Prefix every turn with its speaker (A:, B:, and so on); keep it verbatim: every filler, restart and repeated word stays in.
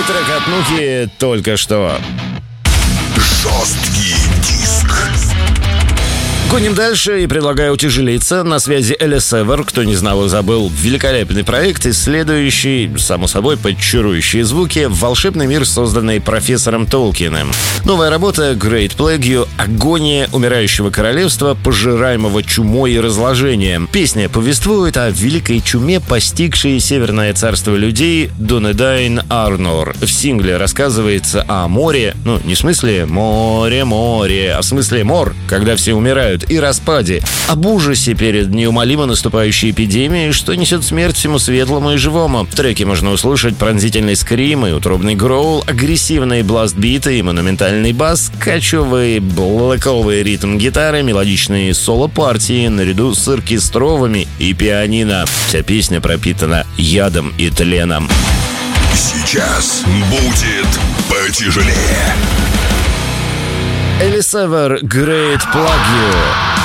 A: Новый трек от Нухи только что.
B: Жесткий диск.
A: Гоним дальше и предлагаю утяжелиться. На связи Элис Эвер, кто не знал и забыл, великолепный проект, исследующий, само собой, под чарующие звуки, волшебный мир, созданный профессором Толкиеном. Новая работа Great Plague — агония умирающего королевства, пожираемого чумой и разложением. Песня повествует о великой чуме, постигшей Северное царство людей Дунедайн Арнор. В сингле рассказывается о море, ну, не в смысле море-море, а в смысле мор, когда все умирают, и распаде, об ужасе перед неумолимо наступающей эпидемией, что несет смерть всему светлому и живому. В треке можно услышать пронзительный скрим и утробный гроул, агрессивные бластбиты и монументальный бас, качевый блэковый ритм гитары, мелодичные соло-партии наряду с оркестровыми и пианино. Вся песня пропитана ядом и тленом.
B: Сейчас будет потяжелее.
A: Элис Эвер, Great Plague.